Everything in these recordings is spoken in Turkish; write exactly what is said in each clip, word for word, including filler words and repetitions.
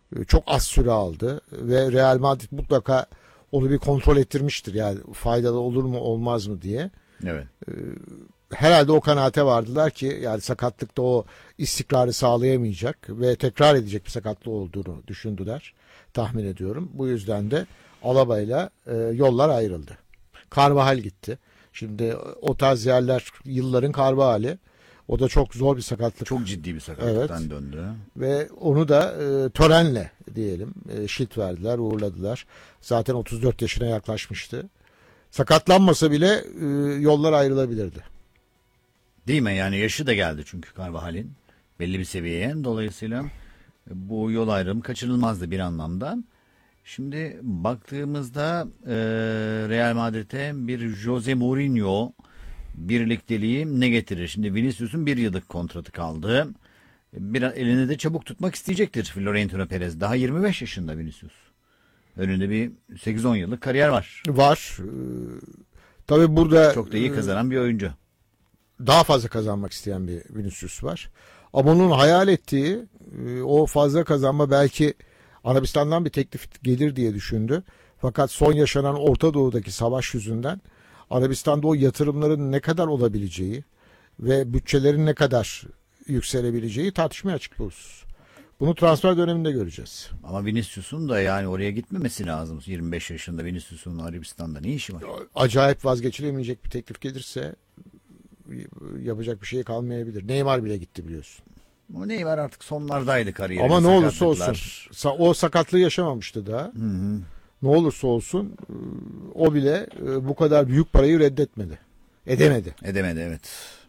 Çok az süre aldı ve Real Madrid mutlaka onu bir kontrol ettirmiştir. Yani faydalı olur mu olmaz mı diye. Evet. Herhalde o kanaate vardılar ki yani sakatlıkta o istikrarı sağlayamayacak ve tekrar edecek bir sakatlığı olduğunu düşündüler. Tahmin ediyorum. Bu yüzden de Alaba'yla e, yollar ayrıldı. Carvajal gitti. Şimdi o tarz yerler yılların Carvajal'i. O da çok zor bir sakatlık. Çok ciddi bir sakatlıktan evet. döndü. Ve onu da e, törenle diyelim e, şilt verdiler, uğurladılar. Zaten otuz dört yaşına yaklaşmıştı. Sakatlanmasa bile e, yollar ayrılabilirdi. Değil mi? Yani yaşı da geldi çünkü Carvajal'in belli bir seviyeye. Dolayısıyla bu yol ayrımı kaçınılmazdı bir anlamda. Şimdi baktığımızda e, Real Madrid'e bir Jose Mourinho birlikteliği ne getirir? Şimdi Vinicius'un bir yıllık kontratı kaldı. Bir elini de çabuk tutmak isteyecektir Florentino Perez. Daha yirmi beş yaşında Vinicius. Önünde bir sekiz on yıllık kariyer var. Var. Ee, tabii burada çok da iyi kazanan bir oyuncu. Daha fazla kazanmak isteyen bir Vinicius var. Ama onun hayal ettiği o fazla kazanma belki Arabistan'dan bir teklif gelir diye düşündü. Fakat son yaşanan Orta Doğu'daki savaş yüzünden Arabistan'da o yatırımların ne kadar olabileceği ve bütçelerin ne kadar yükselebileceği tartışmaya açık bir husus. Bunu transfer döneminde göreceğiz. Ama Vinicius'un da yani oraya gitmemesi lazım. yirmi beş yaşında Vinicius'un Arabistan'da ne işi var? Acayip vazgeçilemeyecek bir teklif gelirse yapacak bir şey kalmayabilir. Neymar bile gitti biliyorsun. O Neymar artık sonlardaydı kariyeri. Ama ne olursa olsun o sakatlığı yaşamamıştı daha. Hı hı. Ne olursa olsun o bile bu kadar büyük parayı reddetmedi. Edemedi. Edemedi evet.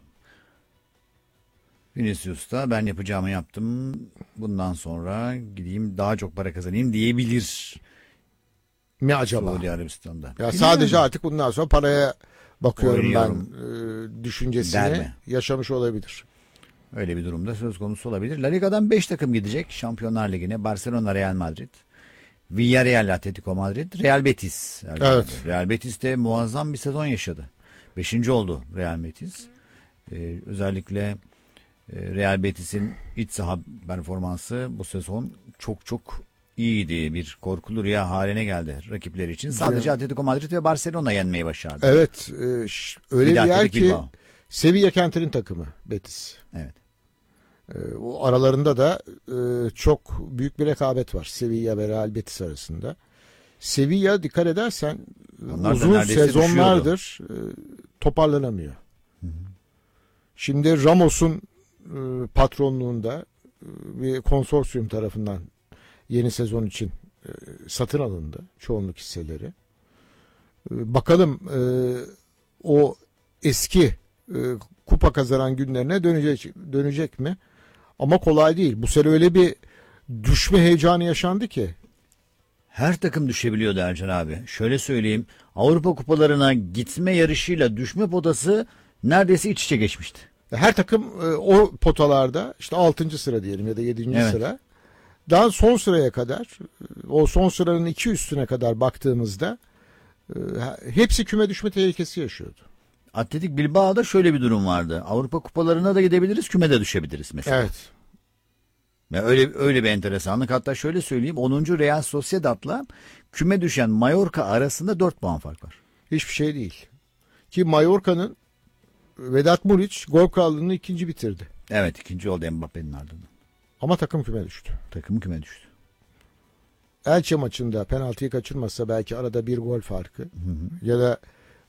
Vinicius da ben yapacağımı yaptım. Bundan sonra gideyim daha çok para kazanayım diyebilir mi acaba? Suudi Arabistan'da. Ya Bilmiyorum. sadece artık bundan sonra paraya bakıyorum Oynuyorum. ben e, düşüncesini yaşamış olabilir. Öyle bir durumda söz konusu olabilir. La Liga'dan beş takım gidecek Şampiyonlar Ligi'ne. Barcelona, Real Madrid, Villarreal, Atletico Madrid, Real Betis. Evet. Real Betis de muazzam bir sezon yaşadı. Beşinci oldu Real Betis. Ee, özellikle e, Real Betis'in iç saha performansı bu sezon çok çok iyiydi. Bir korkulu rüya haline geldi rakipleri için. Sadece evet. Atletico Madrid ve Barcelona yenmeyi başardı. Evet. E, öyle bir, bir yer ki Bilbao. Sevilla kentinin takımı Betis. Evet. E, o aralarında da e, çok büyük bir rekabet var Sevilla ve Real Betis arasında. Sevilla dikkat edersen onlar uzun sezonlardır e, toparlanamıyor. Hı hı. Şimdi Ramos'un e, patronluğunda e, bir konsorsiyum tarafından yeni sezon için e, satın alındı çoğunluk hisseleri. E, bakalım e, o eski e, kupa kazanan günlerine dönecek dönecek mi? Ama kolay değil. Bu sene öyle bir düşme heyecanı yaşandı ki. Her takım düşebiliyordu Ercan abi. Şöyle söyleyeyim. Avrupa kupalarına gitme yarışıyla düşme potası neredeyse iç içe geçmişti. Her takım e, o potalarda işte altıncı sıra diyelim ya da yedinci evet. sıra. Daha son sıraya kadar o son sıranın iki üstüne kadar baktığımızda e, hepsi küme düşme tehlikesi yaşıyordu. Atletik Bilbao'da şöyle bir durum vardı. Avrupa kupalarına da gidebiliriz, küme de düşebiliriz mesela. Evet. Ya öyle öyle bir enteresanlık. Hatta şöyle söyleyeyim. onuncu Real Sociedad'la küme düşen Mallorca arasında dört puan fark var. Hiçbir şey değil. Ki Mallorca'nın Vedat Muriç gol krallığını ikinci bitirdi. Evet, ikinci oldu Mbappe'nin ardından. Ama takım küme düştü. Takım küme düştü. Elche maçında penaltıyı kaçırmazsa belki arada bir gol farkı. Hı hı. Ya da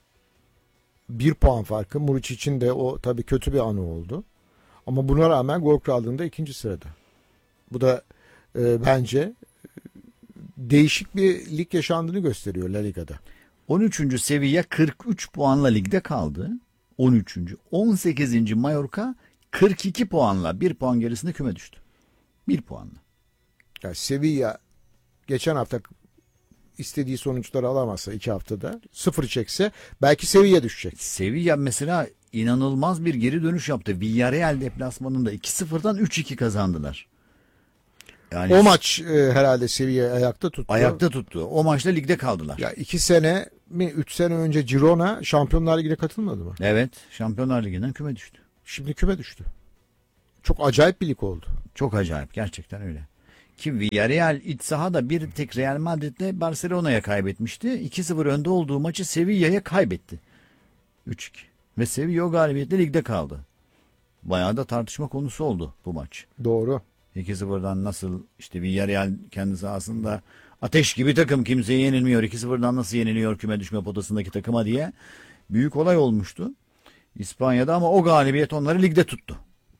bir puan farkı. Muriç için de o tabii kötü bir anı oldu. Ama buna rağmen gol krallığında ikinci sırada. Bu da e, bence değişik bir lig yaşandığını gösteriyor La Liga'da. on üçüncü Sevilla kırk üç puanla ligde kaldı. on üçüncü on sekizinci Mallorca kırk iki puanla bir puan gerisinde küme düştü. bir puanla. Yani Sevilla geçen hafta istediği sonuçları alamazsa iki haftada sıfır çekse belki Sevilla düşecek. Sevilla mesela inanılmaz bir geri dönüş yaptı. Villarreal deplasmanında iki sıfırdan üç iki kazandılar. Yani o maç e, herhalde Sevilla ayakta tuttu. Ayakta tuttu. O maçta ligde kaldılar. Ya iki sene mi üç sene önce Girona Şampiyonlar Ligi'ne katılmadı mı? Evet. Şampiyonlar Ligi'nden küme düştü. Şimdi küme düştü. Çok acayip bir lig oldu. Çok acayip. Gerçekten öyle. Ki Villarreal iç sahada bir tek Real Madrid'le Barcelona'ya kaybetmişti. iki sıfır önde olduğu maçı Sevilla'ya kaybetti. üç iki. Ve Sevilla o galibiyetle ligde kaldı. Bayağı da tartışma konusu oldu bu maç. Doğru. iki sıfırdan nasıl işte Villarreal kendi sahasında ateş gibi takım, kimseye yenilmiyor. iki sıfırdan nasıl yeniliyor küme düşme potasındaki takıma diye büyük olay olmuştu İspanya'da, ama o galibiyet onları ligde tuttu.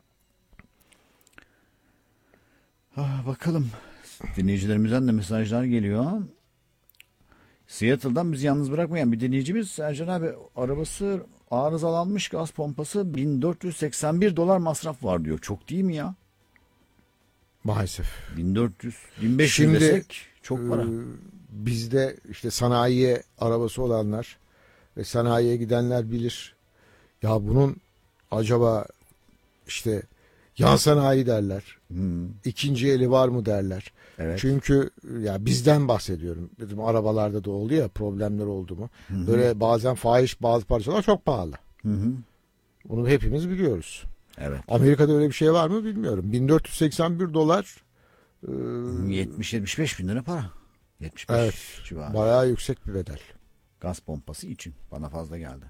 Ah, bakalım. Dinleyicilerimizden de mesajlar geliyor. Seattle'dan bizi yalnız bırakmayan bir dinleyicimiz, Sercan abi arabası arızalanmış, gaz pompası bin dört yüz seksen bir dolar masraf var diyor. Çok değil mi ya? Maalesef. bin dört yüz, bin beş yüz Şimdi, desek çok para. E, bizde işte sanayiye arabası olanlar ve sanayiye gidenler bilir. Ya bunun acaba işte yan sanayi derler. Hmm. İkinci eli var mı derler. Evet. Çünkü ya bizden bahsediyorum. Bizim arabalarda da oldu ya, problemler oldu mu. Hı hı. Böyle bazen fahiş bazı parçalar çok pahalı. Hı hı. Bunu hepimiz biliyoruz. Evet. Amerika'da öyle bir şey var mı bilmiyorum. bin dört yüz seksen bir dolar e, yetmiş yetmiş beş bin lira para. yetmiş beş evet, civarı. bayağı yüksek bir bedel. Gaz pompası için bana fazla geldi.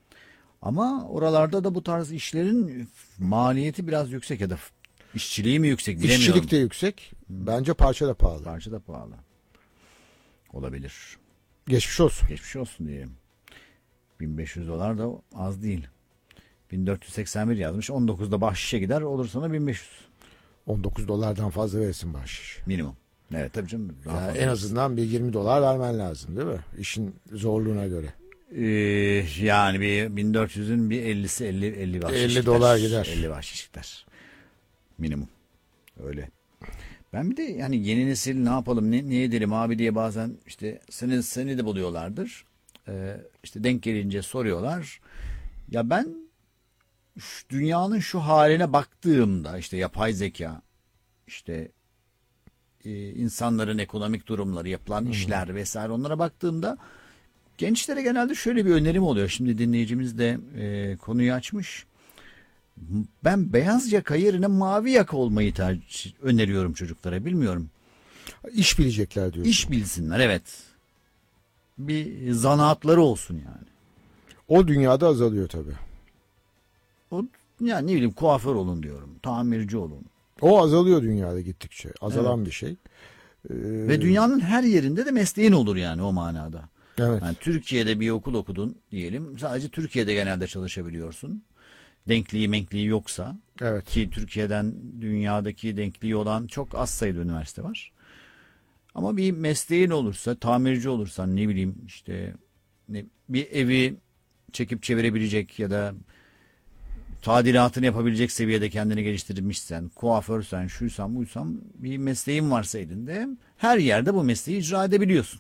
Ama oralarda da bu tarz işlerin maliyeti biraz yüksek ya da işçiliği mi yüksek bilemiyorum. İşçilik de yüksek. Bence parça da pahalı. Parça da pahalı. Olabilir. Geçmiş olsun. Geçmiş olsun diyelim. bin beş yüz dolar da az değil. bin dört yüz seksen bir yazmış. on dokuzda bahşişe gider. Olur sana bin beş yüz. on dokuz dolardan fazla verirsin bahşiş. Minimum. Evet tabii canım. Ya en azından bir yirmi dolar vermen lazım değil mi? İşin zorluğuna göre. Ee, yani bir bin dört yüzün bir ellisi elli elli bahşiş elli gider. dolar gider. elli bahşiş gider. Minimum. Öyle. Ben bir de yani yeni nesil ne yapalım ne, ne edelim abi diye bazen işte seni, seni de buluyorlardır. Ee, işte denk gelince soruyorlar. Ya ben şu dünyanın şu haline baktığımda işte yapay zeka, işte e, insanların ekonomik durumları, yapılan hmm. işler vesaire, onlara baktığımda gençlere genelde şöyle bir önerim oluyor. Şimdi dinleyicimiz de e, konuyu açmış. Ben beyaz yaka yerine mavi yaka olmayı tercih öneriyorum çocuklara. Bilmiyorum. İş bilecekler diyorsun. İş bilsinler, evet. Bir zanaatları olsun yani. O dünyada azalıyor tabii. O yani ne bileyim, kuaför olun diyorum. Tamirci olun. O azalıyor dünyada gittikçe. Azalan evet. bir şey. Ee... Ve dünyanın her yerinde de mesleğin olur yani o manada. Evet. Yani Türkiye'de bir okul okudun diyelim. Sadece Türkiye'de genelde çalışabiliyorsun. Denkliği menkliği yoksa. Evet. Ki Türkiye'den dünyadaki denkliği olan çok az sayıda üniversite var. Ama bir mesleğin olursa, tamirci olursan, ne bileyim işte ne, bir evi çekip çevirebilecek ya da tadilatını yapabilecek seviyede kendini geliştirmişsen, kuaförsen, şuysan buysan, bir mesleğin varsa elinde, her yerde bu mesleği icra edebiliyorsun.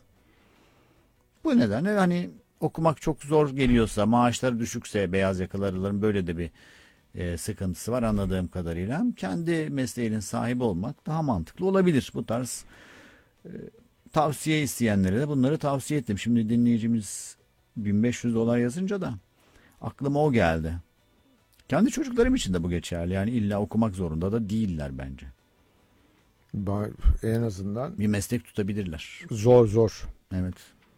Bu nedenle hani okumak çok zor geliyorsa, maaşları düşükse, beyaz yakalıların böyle de bir e, sıkıntısı var anladığım kadarıyla. Kendi mesleğinin sahibi olmak daha mantıklı olabilir. Bu tarz e, tavsiye isteyenlere de bunları tavsiye ettim. Şimdi dinleyicimiz bin beş yüz dolar yazınca da aklıma o geldi. Kendi çocuklarım için de bu geçerli. Yani illa okumak zorunda da değiller bence. En azından bir meslek tutabilirler. Zor zor. Evet.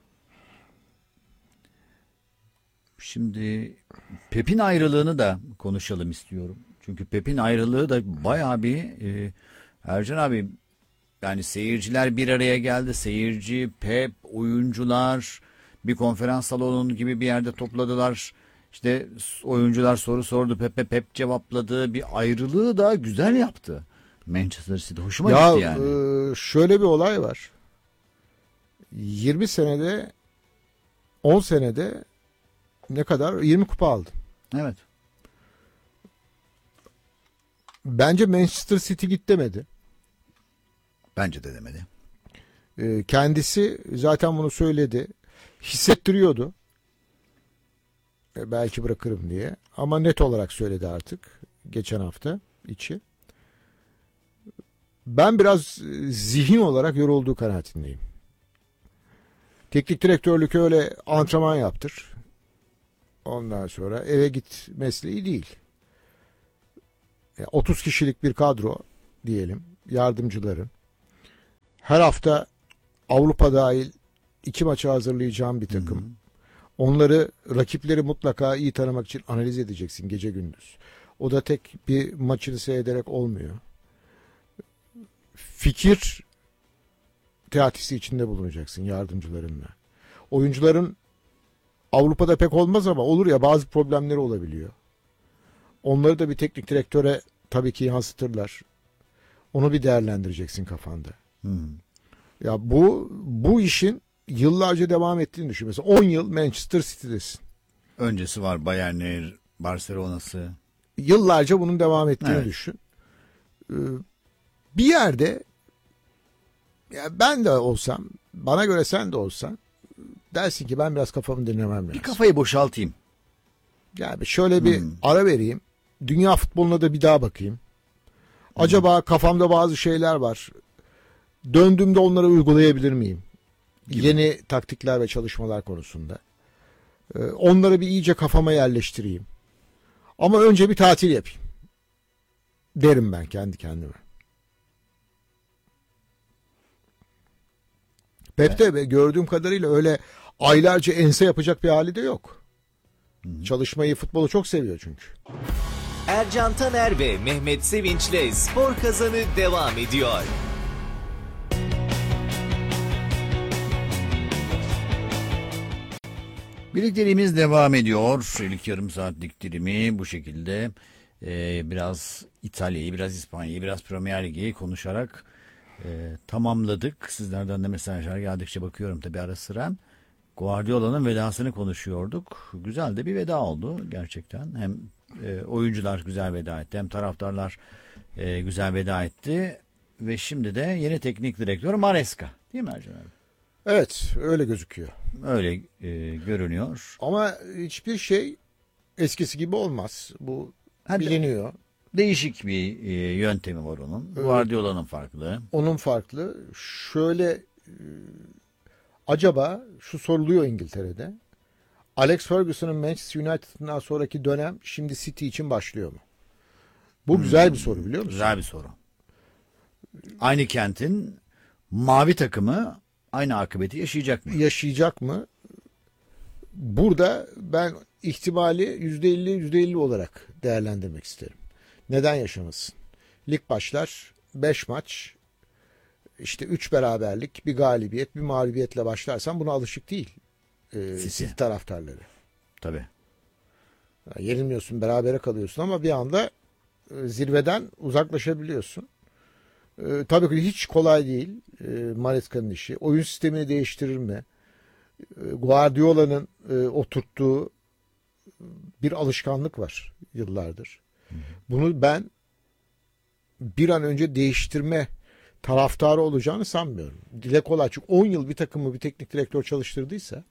Şimdi Pep'in ayrılığını da konuşalım istiyorum. Çünkü Pep'in ayrılığı da bayağı bir e, Ercan abi, yani seyirciler bir araya geldi. Seyirci, Pep, oyuncular bir konferans salonu gibi bir yerde topladılar. İşte oyuncular soru sordu, Pep'e, Pep cevapladı. Bir ayrılığı da güzel yaptı Manchester City. Hoşuma ya, gitti yani. E, şöyle bir olay var. yirmi senede on senede ne kadar? yirmi kupa aldı. Evet. Bence Manchester City git demedi. Bence de demedi. E, kendisi zaten bunu söyledi. Hissettiriyordu. E, belki bırakırım diye. Ama net olarak söyledi artık. Geçen hafta içi. Ben biraz zihin olarak yorulduğu kanaatindeyim. Teknik direktörlük öyle antrenman yaptır. Ondan sonra eve git mesleği değil. otuz kişilik bir kadro diyelim. Yardımcıların. her hafta Avrupa dahil iki maça hazırlayacağım bir takım. Hı hı. Onları, rakipleri mutlaka iyi tanımak için analiz edeceksin gece gündüz. O da tek bir maçını seyrederek olmuyor. Fikir teatisi içinde bulunacaksın yardımcılarınla. Oyuncuların Avrupa'da pek olmaz ama olur ya, bazı problemleri olabiliyor. Onları da bir teknik direktöre tabii ki yansıtırlar. Onu bir değerlendireceksin kafanda. Hmm. Ya bu bu işin yıllarca devam ettiğini düşün. Mesela on yıl Manchester City'desin. Öncesi var Bayern'ler, Barcelona'sı. Yıllarca bunun devam ettiğini evet. düşün. Ee, bir yerde ya ben de olsam, bana göre sen de olsan dersin ki ben biraz kafamı dinlemem lazım. Bir kafayı boşaltayım. Yani şöyle bir hmm. ara vereyim. Dünya futboluna da bir daha bakayım. Acaba hmm. kafamda bazı şeyler var. Döndüğümde onları uygulayabilir miyim? Gibi. Yeni taktikler ve çalışmalar konusunda. Ee, onları bir iyice kafama yerleştireyim. Ama önce bir tatil yapayım. Derim ben kendi kendime. Pep de evet. gördüğüm kadarıyla öyle aylarca ense yapacak bir hali de yok. Hı-hı. Çalışmayı, futbolu çok seviyor çünkü. Ercan Taner ve Mehmet Sevinç'le Spor Kazanı devam ediyor. Birlikteliğimiz devam ediyor. İlk yarım saatlik dilimi bu şekilde e, biraz İtalya'yı, biraz İspanya'yı, biraz Premier Lig'i konuşarak e, tamamladık. Sizlerden de mesajlar geldikçe bakıyorum tabii ara sıra. Guardiola'nın vedasını konuşuyorduk. Güzel de bir veda oldu gerçekten. Hem e, oyuncular güzel veda etti, hem taraftarlar e, güzel veda etti. Ve şimdi de yeni teknik direktör Maresca, değil mi Ercan abi? Evet, öyle gözüküyor. Öyle e, görünüyor. Ama hiçbir şey eskisi gibi olmaz. Bu Hadi, biliniyor. Değişik bir e, yöntemi var onun. Evet. Guardiola'nın farklı. Onun farklı. Şöyle e, acaba şu soruluyor İngiltere'de. Alex Ferguson'ın Manchester United'dan sonraki dönem şimdi City için başlıyor mu? Bu hmm. güzel bir soru, biliyor musun? Güzel bir soru. Aynı kentin mavi takımı aynı akıbeti yaşayacak mı? Yaşayacak mı? Burada ben ihtimali yüzde elli yüzde elli olarak değerlendirmek isterim. Neden yaşamasın? Lig başlar, beş maç, işte üç beraberlik, bir galibiyet, bir mağlubiyetle başlarsan buna alışık değil e, City taraftarları. Tabii. Yani yenilmiyorsun, berabere kalıyorsun ama bir anda e, zirveden uzaklaşabiliyorsun. E, tabii ki hiç kolay değil e, Maresca'nın işi. Oyun sistemini değiştirir mi? E, Guardiola'nın e, oturttuğu bir alışkanlık var yıllardır. Hı hı. Bunu ben bir an önce değiştirme taraftarı olacağını sanmıyorum. Dile kolay, çünkü on yıl bir takımı bir teknik direktör çalıştırdıysa,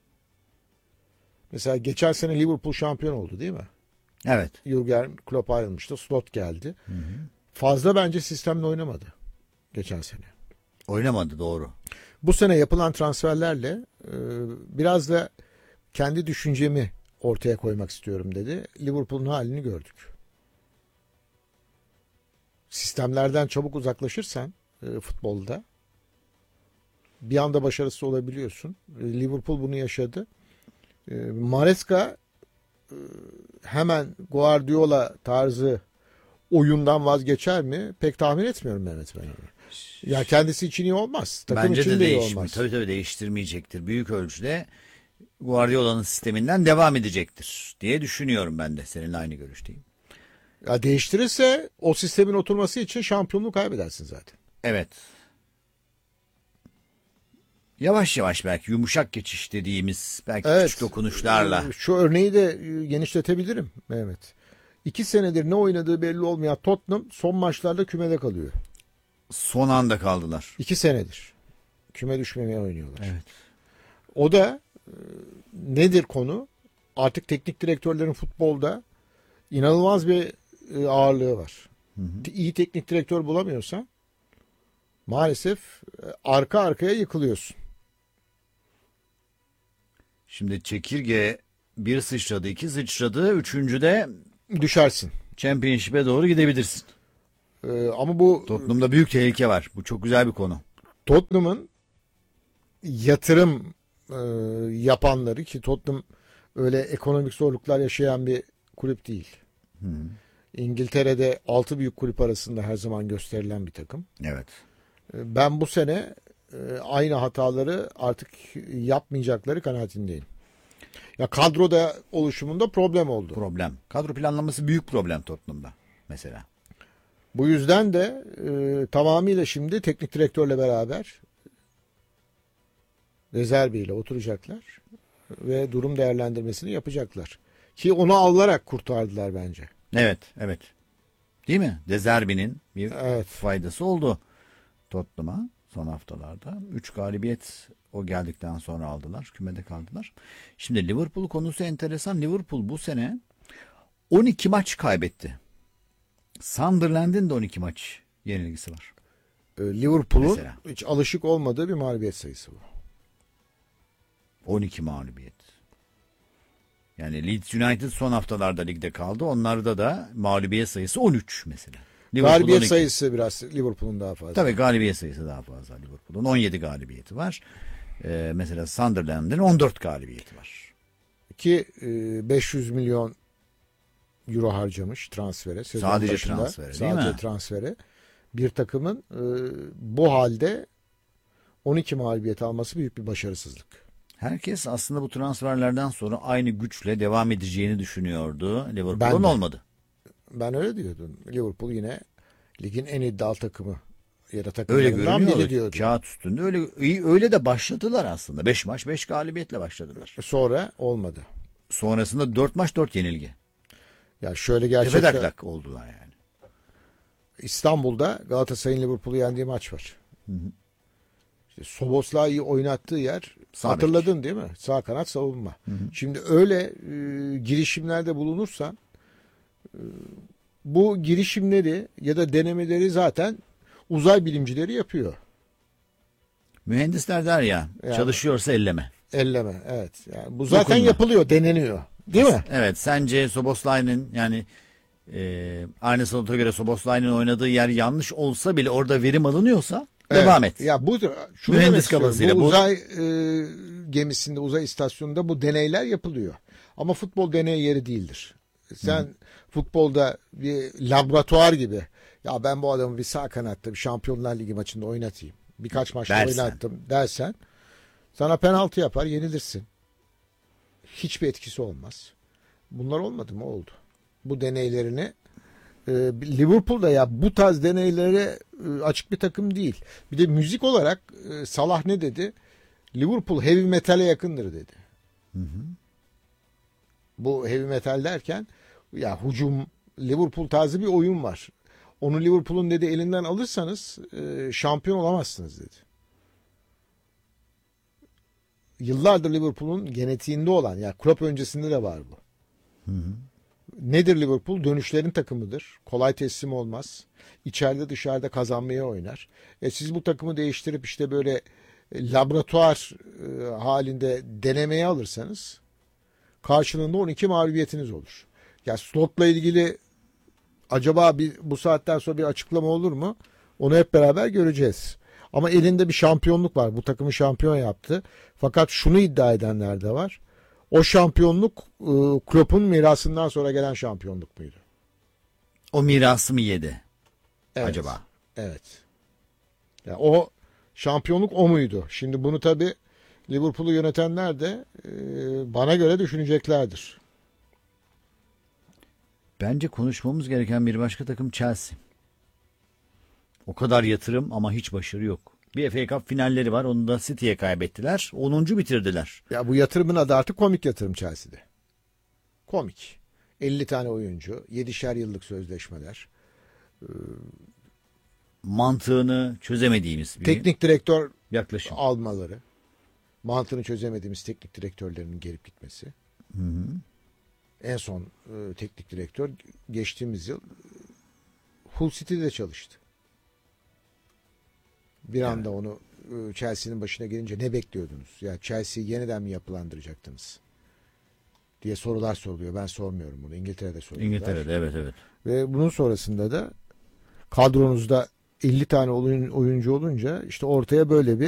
mesela geçen sene Liverpool şampiyon oldu değil mi? Evet. Jürgen Klopp ayrılmıştı. Slot geldi. Hı hı. Fazla bence sistemle oynamadı geçen sene. Oynamadı, doğru. Bu sene yapılan transferlerle e, biraz da kendi düşüncemi ortaya koymak istiyorum dedi. Liverpool'un halini gördük. Sistemlerden çabuk uzaklaşırsan e, futbolda bir anda başarısız olabiliyorsun. E, Liverpool bunu yaşadı. E, Maresca e, hemen Guardiola tarzı oyundan vazgeçer mi? Pek tahmin etmiyorum Mehmet ben onu. Ya kendisi için iyi olmaz. Takım Bence için de, de iyi değişmiyor. olmaz. Tabii tabii değiştirmeyecektir. Büyük ölçüde Guardiola'nın sisteminden devam edecektir diye düşünüyorum ben de. Seninle aynı görüşteyim. Ya değiştirirse o sistemin oturması için şampiyonluğu kaybedersin zaten. Evet. Yavaş yavaş, belki yumuşak geçiş dediğimiz, belki evet, küçük dokunuşlarla. Şu örneği de genişletebilirim Mehmet. İki senedir ne oynadığı belli olmayan Tottenham son maçlarda kümede kalıyor. Son anda kaldılar. İki senedir. Küme düşmemeye oynuyorlar. Evet. O da e, nedir konu? Artık teknik direktörlerin futbolda inanılmaz bir e, ağırlığı var. Hı hı. İyi teknik direktör bulamıyorsan maalesef e, arka arkaya yıkılıyorsun. Şimdi çekirge bir sıçradı, iki sıçradı, üçüncüde düşersin. Championship'e doğru gidebilirsin. Ee, ama bu Tottenham'da büyük tehlike var. Bu çok güzel bir konu. Tottenham'ın yatırım e, yapanları, ki Tottenham öyle ekonomik zorluklar yaşayan bir kulüp değil. Hı. İngiltere'de altı büyük kulüp arasında her zaman gösterilen bir takım. Evet. E, Ben bu sene e, aynı hataları artık yapmayacakları kanaatindeyim. Ya kadroda oluşumunda problem oldu. Problem. Kadro planlaması büyük problem Tottenham'da mesela. Bu yüzden de e, tamamıyla şimdi teknik direktörle beraber Rezerbi ile oturacaklar ve durum değerlendirmesini yapacaklar. Ki onu alarak kurtardılar bence. Evet, evet. Değil mi? De Zerbi'nin bir Evet. faydası oldu Tottenham'a son haftalarda. Üç galibiyet o geldikten sonra aldılar. Kümede kaldılar. Şimdi Liverpool konusu enteresan. Liverpool bu sene on iki maç kaybetti. Sunderland'in de on iki maç yenilgisi var. E, Liverpool'un Mesela. hiç alışık olmadığı bir mağlubiyet sayısı bu. on iki mağlubiyet. Yani Leeds United son haftalarda ligde kaldı. Onlarda da mağlubiyet sayısı on üç mesela. Liverpool Galibiyet on iki. sayısı biraz Liverpool'un daha fazla. Tabii galibiyet sayısı daha fazla Liverpool'un. on yedi galibiyeti var. Ee, mesela Sunderland'in on dört galibiyeti var. Ki e, beş yüz milyon euro harcamış transfere. Sezon Sadece başında. transfere, değil Sadece mi? transfere. Bir takımın e, bu halde on iki mağlubiyet alması büyük bir başarısızlık. Herkes aslında bu transferlerden sonra aynı güçle devam edeceğini düşünüyordu. Ben Liverpool'un de. olmadı. Ben öyle diyordum. Liverpool yine ligin en iddialı takımı ya da Öyle takımlarından biri görünüyordu. diyordu. Kağıt üstünde öyle iyi, öyle de başladılar aslında. beş maç beş galibiyetle başladılar. Sonra olmadı. Sonrasında dört maç dört yenilgi. Ya şöyle gerçekten Tepetaklak oldular yani. İstanbul'da Galatasaray'ın Liverpool'u yendiği maç var. Hı hı. İşte Soboslai'yi oynattığı yer Sağ hatırladın değil mi? Sağ kanat savunma. Hı hı. Şimdi öyle e, girişimlerde bulunursan e, bu girişimleri ya da denemeleri zaten uzay bilimcileri yapıyor. Mühendisler der ya, Yani- çalışıyorsa elleme. Elleme, evet. Yani bu zaten Dokunma. yapılıyor, deneniyor. Değil mi? Evet, sence Soboslai'nin yani e, Arne Slot'a göre Soboslai'nin oynadığı yer yanlış olsa bile orada verim alınıyorsa Evet. devam et. Ya bu şunu Mühendis demek istiyorum. kafasıyla bu bu- uzay e, gemisinde, uzay istasyonunda bu deneyler yapılıyor. Ama futbol deney yeri değildir. Sen Hı. futbolda bir laboratuvar gibi, ya ben bu adamı bir sağ kanatta bir Şampiyonlar Ligi maçında oynatayım, birkaç maçta Dersen. oynattım dersen sana penaltı yapar, yenilirsin. Hiçbir etkisi olmaz. Bunlar olmadı mı? Oldu. Bu deneylerini e, Liverpool'da ya bu tarz deneylere e, açık bir takım değil. Bir de müzik olarak e, Salah ne dedi? Liverpool heavy metal'e yakındır dedi. Hı hı. Bu heavy metal derken ya hücum, Liverpool tarzı bir oyun var. Onu Liverpool'un dedi elinden alırsanız e, şampiyon olamazsınız dedi. Yıllardır Liverpool'un genetiğinde olan, ya Klopp öncesinde de var bu. Hı hı. Nedir Liverpool? Dönüşlerin takımıdır. Kolay teslim olmaz. İçeride dışarıda kazanmaya oynar. E siz bu takımı değiştirip işte böyle e, laboratuvar e, halinde denemeye alırsanız karşılığında on iki mağlubiyetiniz olur. Ya slotla ilgili acaba bir, bu saatten sonra bir açıklama olur mu? Onu hep beraber göreceğiz. Ama elinde bir şampiyonluk var. Bu takımı şampiyon yaptı. Fakat şunu iddia edenler de var. O şampiyonluk e, Klopp'un mirasından sonra gelen şampiyonluk muydu? O mirası mı yedi Evet. acaba? Evet. Ya o şampiyonluk o muydu? Şimdi bunu tabii Liverpool'u yönetenler de e, bana göre düşüneceklerdir. Bence konuşmamız gereken bir başka takım Chelsea. O kadar yatırım ama hiç başarı yok. Bir F A Cup finalleri var. Onu da City'ye kaybettiler. onuncu bitirdiler. Ya bu yatırımın adı artık komik yatırım Chelsea'de. Komik. elli tane oyuncu, yedişer yıllık sözleşmeler. Mantığını çözemediğimiz bir Teknik direktör yaklaşım. almaları. Mantığını çözemediğimiz teknik direktörlerin gelip gitmesi. Hı hı. En son e, teknik direktör geçtiğimiz yıl e, Hull City'de çalıştı. Bir Evet. anda onu e, Chelsea'nin başına gelince ne bekliyordunuz? Ya Chelsea'yi yeniden mi yapılandıracaktınız? Diye sorular soruluyor. Ben sormuyorum bunu. İngiltere'de soruyorlar. İngiltere'de evet evet. Ve bunun sonrasında da kadronuzda elli tane oyun, oyuncu olunca işte ortaya böyle bir